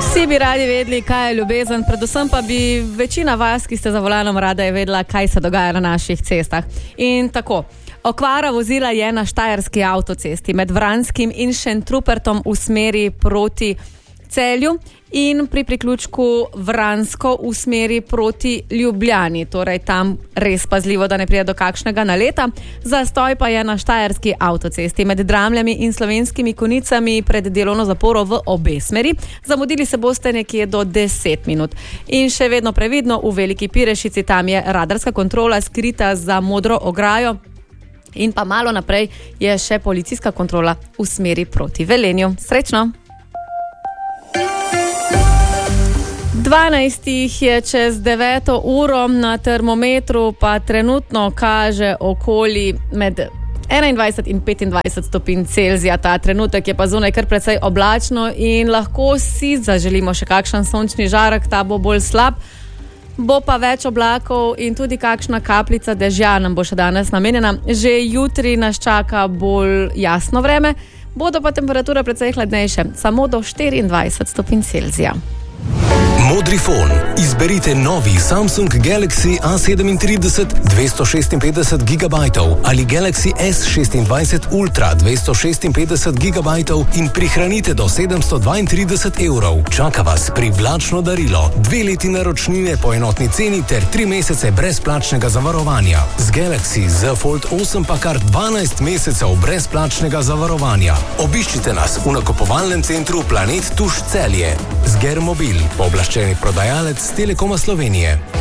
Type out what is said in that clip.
Vsi bi radi vedeli, kaj je ljubezen, predvsem pa bi večina vas, ki ste za volanom, rada je vedela, kaj se dogaja na naših cestah. In tako, okvara vozila je na štajerski avtocesti med Vranskim in Šentrupertom v smeri proti Celju in pri priključku Vransko v smeri proti Ljubljani. Torej tam res pazljivo, da ne pride do kakšnega naleta. Zastoj pa je na štajerski avtocesti med Dramljami in Slovenskimi Konicami pred delovno zaporo v obe smeri. Zamudili se boste nekje do 10 minut. In še vedno previdno v Veliki Pirešici, tam je radarska kontrola skrita za modro ograjo. In pa malo naprej je še policijska kontrola v smeri proti Velenju. Srečno! 12 je čez 9 uro, na termometru pa trenutno kaže okoli med 21 in 25 stopinj Celzija. Ta trenutek je pa zunaj kar precej oblačno in lahko si zaželimo še kakšen sončni žarek, ta bo bolj slab. Bo pa več oblakov in tudi kakšna kapljica dežja nam bo še danes namenjena. Že jutri nas čaka bolj jasno vreme, bodo pa temperature precej hladnejše, samo do 24 stopinj Celzija. Modrifon. Izberite novi Samsung Galaxy A37 256 GB ali Galaxy S26 Ultra 256 GB in prihranite do 732 €. Čaka vas privlačno darilo, 2 leti naročnine po enotni ceni ter 3 mesece brezplačnega zavarovanja. Z Galaxy Z Fold 8 pa kar 12 mesecev brezplačnega zavarovanja. Obiščite nas v nakupovalnem centru Planet Tuš Celje. Zger Mobil, pooblaščeni prodajalec Telekoma Slovenije.